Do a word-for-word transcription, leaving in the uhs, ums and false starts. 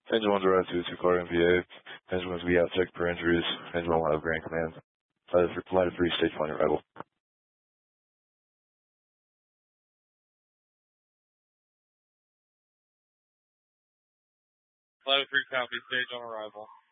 Engine one direct to two car M V A. Engine one's be out check for injuries. Engine one will have Grand Command. Ladder three, ladder three stage one arrival. Ladder three copy, stage on arrival.